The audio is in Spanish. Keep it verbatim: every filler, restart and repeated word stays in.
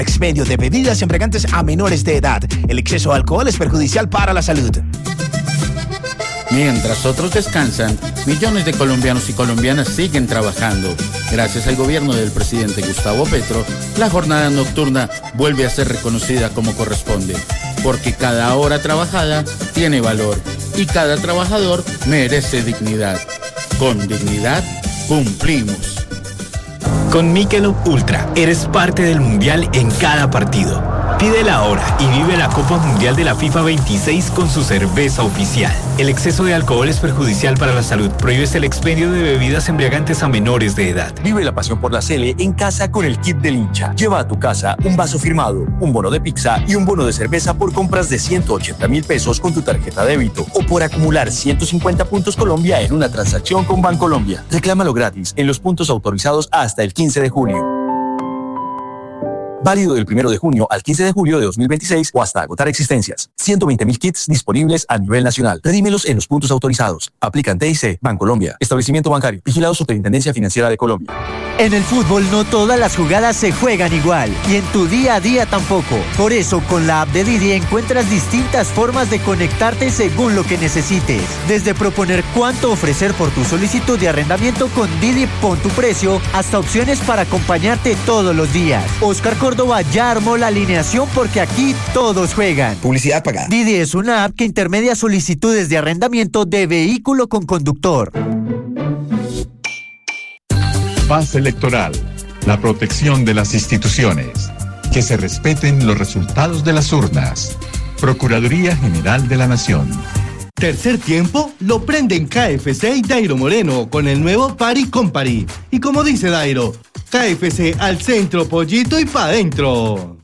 Expendio de bebidas embriagantes a menores de edad. El exceso de alcohol es perjudicial para la salud. Mientras otros descansan, millones de colombianos y colombianas siguen trabajando. Gracias al gobierno del presidente Gustavo Petro, la jornada nocturna vuelve a ser reconocida como corresponde. Porque cada hora trabajada tiene valor y cada trabajador merece dignidad. Con dignidad, cumplimos. Con Michelob Ultra, eres parte del Mundial en cada partido. Pídela ahora y vive la Copa Mundial de la FIFA veintiséis con su cerveza oficial. El exceso de alcohol es perjudicial para la salud. Prohíbes el expendio de bebidas embriagantes a menores de edad. Vive la pasión por la Sele en casa con el kit del hincha. Lleva a tu casa un vaso firmado, un bono de pizza y un bono de cerveza por compras de ciento ochenta mil pesos con tu tarjeta débito o por acumular ciento cincuenta puntos Colombia en una transacción con Bancolombia. Reclámalo gratis en los puntos autorizados hasta el quince de julio. Válido del primero de junio al quince de julio de dos mil veintiséis o hasta agotar existencias. ciento veinte mil kits disponibles a nivel nacional. Redímelos en los puntos autorizados. Aplican T I C, Bancolombia. Establecimiento bancario. Vigilado Superintendencia Financiera de Colombia. En el fútbol no todas las jugadas se juegan igual y en tu día a día tampoco. Por eso con la app de Didi encuentras distintas formas de conectarte según lo que necesites. Desde proponer cuánto ofrecer por tu solicitud de arrendamiento con Didi Pon tu precio hasta opciones para acompañarte todos los días. Oscar Córdoba ya armó la alineación porque aquí todos juegan. Publicidad pagada. Didi es una app que intermedia solicitudes de arrendamiento de vehículo con conductor. Paz electoral, la protección de las instituciones, que se respeten los resultados de las urnas. Procuraduría General de la Nación. Tercer tiempo lo prende en K F C y Dairo Moreno con el nuevo Pari con Pari. Y como dice Dairo, K F C al centro, pollito y pa' dentro.